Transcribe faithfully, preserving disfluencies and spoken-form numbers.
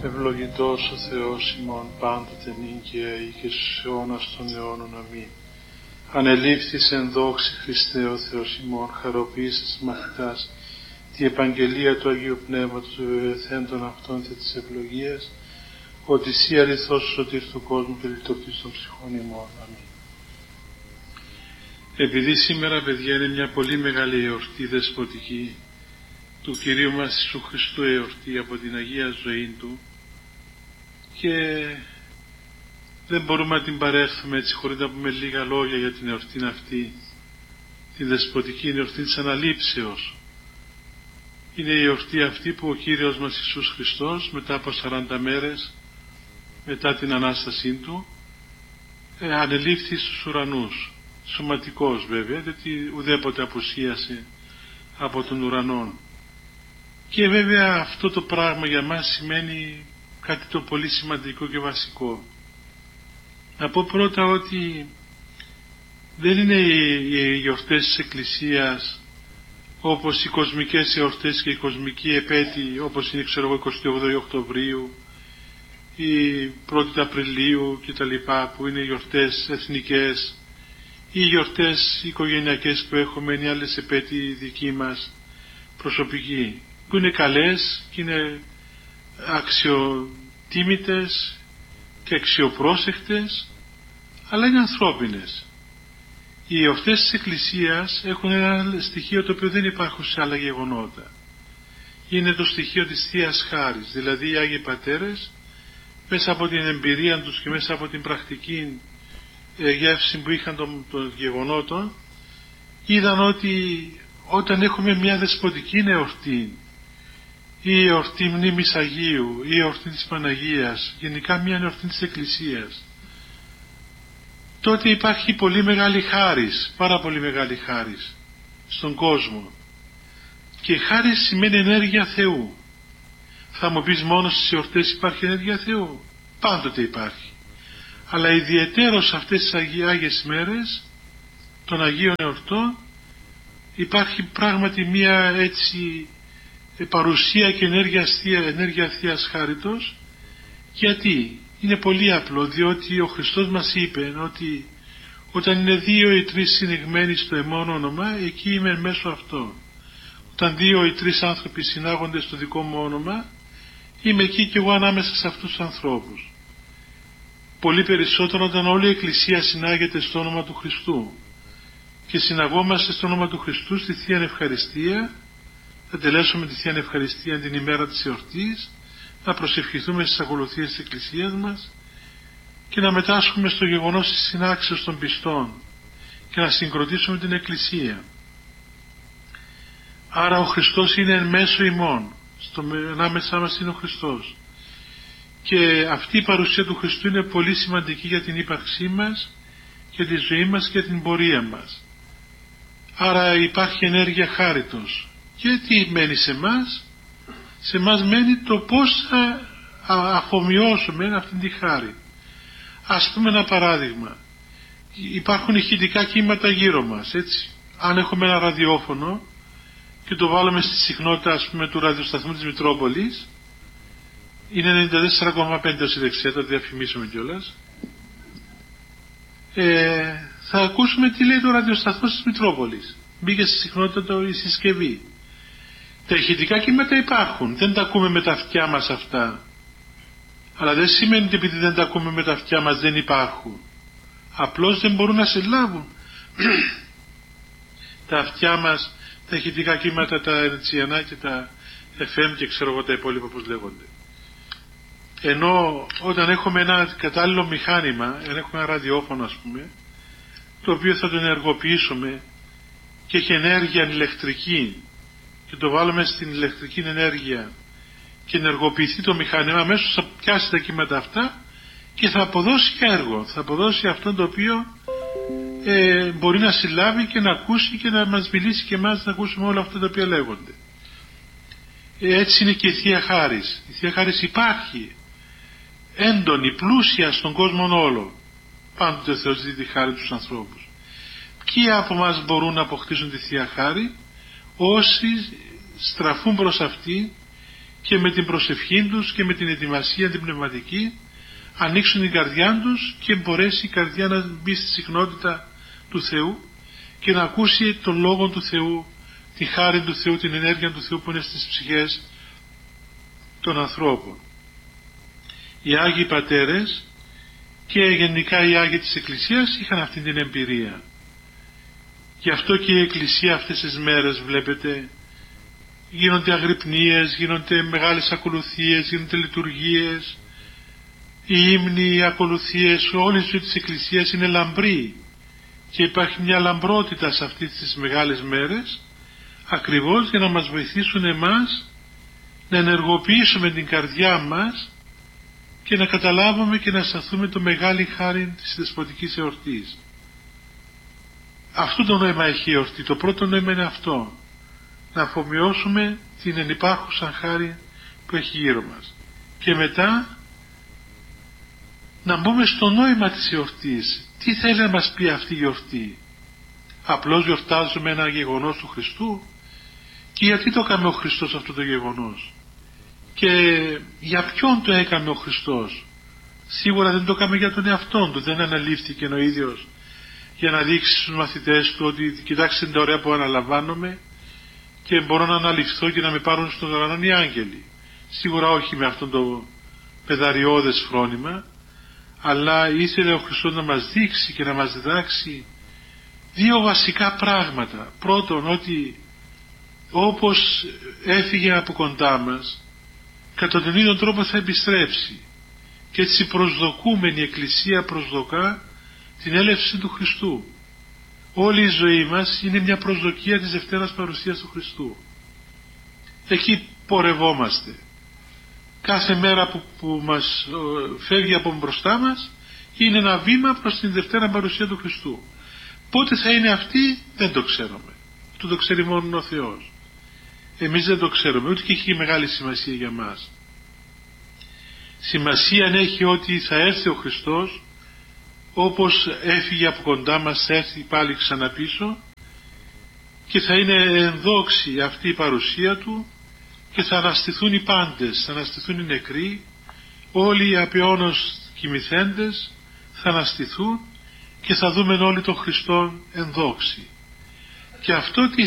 Ευλογητός ο Θεός ημών πάντοτε νύγκαια ή και στους αιώνας των αιώνων. Αμήν. Ανελήφθης εν δόξη Χριστέ ο Θεός ημών, χαροποίησες μαθητάς τη επαγγελία του Αγίου Πνεύματος βεβαιωθέντων αυτών και της ευλογίας, ότι εσύ αληθώς σωτήρ του κόσμου και λειτουργείς των ψυχών ημών. Αμήν. Επειδή σήμερα, παιδιά, είναι μια πολύ μεγάλη εορτή δεσποτική του Κυρίου μας Ιησού Χριστού, εορτή από την Αγία ζωή Του, και δεν μπορούμε να την παρέχθουμε έτσι χωρίς να πούμε λίγα λόγια για την εορτή αυτή, την δεσποτική εορτή της Αναλήψεως. Είναι η εορτή αυτή που ο Κύριος μας Ιησούς Χριστός μετά από σαράντα μέρες μετά την Ανάστασή Του ε, ανελήφθη στους ουρανούς, σωματικός βέβαια, διότι ουδέποτε απουσίασε από τον ουρανό. Και βέβαια αυτό το πράγμα για μας σημαίνει κάτι το πολύ σημαντικό και βασικό. Να πω πρώτα ότι δεν είναι οι γιορτές της Εκκλησίας όπως οι κοσμικές εορτές και η κοσμική επέτη, όπως είναι ξέρω εγώ εικοστή όγδοη Οκτωβρίου ή πρώτη Απριλίου και τα λοιπά, που είναι οι γιορτές εθνικές, ή οι γιορτές οικογενειακές που έχουμε, ή άλλες επέτοι δικοί μας προσωπικοί, που είναι καλές και είναι αξιοτίμητες και αξιοπρόσεχτες, αλλά είναι ανθρώπινες. Οι εορτές της Εκκλησίας έχουν ένα στοιχείο το οποίο δεν υπάρχουν σε άλλα γεγονότα. Είναι το στοιχείο της Θείας Χάρης, δηλαδή οι Άγιοι Πατέρες μέσα από την εμπειρία τους και μέσα από την πρακτική γεύση που είχαν των, των γεγονότων, είδαν ότι όταν έχουμε μια δεσποτική εορτή, ή εορτή μνήμης Αγίου, ή εορτή της Παναγίας, γενικά μια εορτή της Εκκλησίας, τότε υπάρχει πολύ μεγάλη χάρις, πάρα πολύ μεγάλη χάρις στον κόσμο. Και χάρις σημαίνει ενέργεια Θεού. Θα μου πεις μόνο στις εορτές υπάρχει ενέργεια Θεού? Πάντοτε υπάρχει. Αλλά ιδιαιτέρως αυτές τις Άγιες μέρες των Αγίων Εορτών υπάρχει πράγματι μια έτσι παρουσία και ενέργεια, ενέργεια Θείας Χάριτος. Γιατί? Είναι πολύ απλό, διότι ο Χριστός μας είπε ότι όταν είναι δύο ή τρεις συνηγμένοι στο εμόν όνομα, εκεί είμαι μέσω αυτό. Όταν δύο ή τρεις άνθρωποι συνάγονται στο δικό μου όνομα, είμαι εκεί και εγώ ανάμεσα σε αυτούς τους ανθρώπους. Πολύ περισσότερο όταν όλη η Εκκλησία συνάγεται στο όνομα του Χριστού και συναγόμαστε στο όνομα του Χριστού στη Θεία Ευχαριστία. Θα τελέσουμε τη Θεία Ευχαριστία την ημέρα της εορτής, να προσευχηθούμε στις ακολουθίες της Εκκλησίας μας και να μετάσχουμε στο γεγονός της συνάξεως των πιστών και να συγκροτήσουμε την Εκκλησία. Άρα ο Χριστός είναι εν μέσω ημών, στο, ανάμεσά μας είναι ο Χριστός, και αυτή η παρουσία του Χριστού είναι πολύ σημαντική για την ύπαρξή μας, για τη ζωή μας και την πορεία μας. Άρα υπάρχει ενέργεια χάριτος. Και τι μένει σε μας? Σε μας μένει το πώς θα αφομοιώσουμε αυτήν τη χάρη. Ας πούμε ένα παράδειγμα. Υπάρχουν ηχητικά κύματα γύρω μας, έτσι. Αν έχουμε ένα ραδιόφωνο και το βάλουμε στη συχνότητα, ας πούμε, του ραδιοσταθμού της Μητρόπολης, είναι ενενήντα τέσσερα κόμμα πέντε ως η δεξιά, το διαφημίσουμε κιόλας, ε, θα ακούσουμε τι λέει το ραδιοσταθμός της Μητρόπολης. Μπήκε στη συχνότητα το, η συσκευή. Τα ηχητικά κύματα υπάρχουν, δεν τα ακούμε με τα αυτιά μας αυτά, αλλά δεν σημαίνει ότι επειδή δεν τα ακούμε με τα αυτιά μας δεν υπάρχουν. Απλώς δεν μπορούν να συλλάβουν τα αυτιά μας τα ηχητικά κύματα, τα ερτσιανά και τα εφ εμ και ξέρω εγώ τα υπόλοιπα πώς λέγονται. Ενώ όταν έχουμε ένα κατάλληλο μηχάνημα, έχουμε ένα ραδιόφωνο ας πούμε, το οποίο θα το ενεργοποιήσουμε και έχει ενέργεια ηλεκτρική, και το βάλουμε στην ηλεκτρική ενέργεια και ενεργοποιηθεί το μηχάνημα, αμέσως θα πιάσει τα κύματα αυτά και θα αποδώσει έργο, θα αποδώσει αυτό το οποίο ε, μπορεί να συλλάβει και να ακούσει και να μας μιλήσει και εμάς να ακούσουμε όλα αυτά τα οποία λέγονται. Ε, έτσι είναι και η Θεία Χάρις. Η Θεία Χάρις υπάρχει έντονη, πλούσια στον κόσμο όλο. Πάντοτε ο Θεός δίνει τη χάρη τους ανθρώπους. Ποιοι από μας μπορούν να αποκτήσουν τη Θεία Χάρη? Όσοι στραφούν προς αυτή και με την προσευχή τους και με την ετοιμασία την πνευματική ανοίξουν την καρδιά τους και μπορέσει η καρδιά να μπει στη συχνότητα του Θεού και να ακούσει τον Λόγο του Θεού, τη χάρη του Θεού, την ενέργεια του Θεού που είναι στις ψυχές των ανθρώπων. Οι Άγιοι Πατέρες και γενικά οι Άγιοι της Εκκλησίας είχαν αυτή την εμπειρία. Γι' αυτό και η Εκκλησία αυτές τις μέρες, βλέπετε, γίνονται αγρυπνίες, γίνονται μεγάλες ακολουθίες, γίνονται λειτουργίες, οι ύμνοι, οι ακολουθίες, όλη η ζωή της Εκκλησίας είναι λαμπρή και υπάρχει μια λαμπρότητα σε αυτές τις μεγάλες μέρες, ακριβώς για να μας βοηθήσουν εμάς να ενεργοποιήσουμε την καρδιά μας και να καταλάβουμε και να αισθανθούμε το μεγάλη χάρη της δεσποτικής εορτής. Αυτό το νόημα έχει η εορτή. Το πρώτο νόημα είναι αυτό, να αφομοιώσουμε την ενυπάρχουσα χάρη που έχει γύρω μας, και μετά να μπούμε στο νόημα της εορτής. Τι θέλει να μας πει αυτή η εορτή? Απλώς γιορτάζουμε ένα γεγονός του Χριστού? Και γιατί το έκαμε ο Χριστός αυτό το γεγονός? Και για ποιον το έκαμε ο Χριστός? Σίγουρα δεν το έκαμε για τον εαυτόν του, δεν αναλήφθηκε ο ίδιος για να δείξει στους μαθητές του ότι κοιτάξτε την ωραία που αναλαμβάνομαι και μπορώ να αναλυφθώ και να με πάρουν στον ουρανό οι άγγελοι. Σίγουρα όχι με αυτόν το πεδαριώδες φρόνημα, αλλά ήθελε ο Χριστός να μας δείξει και να μας διδάξει δύο βασικά πράγματα. Πρώτον, ότι όπως έφυγε από κοντά μας, κατά τον ίδιο τρόπο θα επιστρέψει, και έτσι προσδοκούμενη η Εκκλησία προσδοκά την έλευση του Χριστού. Όλη η ζωή μας είναι μια προσδοκία της Δευτέρας Παρουσίας του Χριστού. Εκεί πορευόμαστε. Κάθε μέρα που, που μας φεύγει από μπροστά μας είναι ένα βήμα προς την Δευτέρα Παρουσία του Χριστού. Πότε θα είναι αυτή δεν το ξέρουμε. Αυτό το ξέρει μόνο ο Θεός. Εμείς δεν το ξέρουμε, ούτε και έχει μεγάλη σημασία για μας. Σημασία έχει ότι θα έρθει ο Χριστός, όπως έφυγε από κοντά μας, θα έρθει πάλι ξανά πίσω και θα είναι ενδόξη αυτή η παρουσία Του και θα αναστηθούν οι πάντες, θα αναστηθούν οι νεκροί, όλοι οι απειώνως κοιμηθέντες θα αναστηθούν και θα δούμε όλοι τον Χριστόν ενδόξη. Και αυτό τι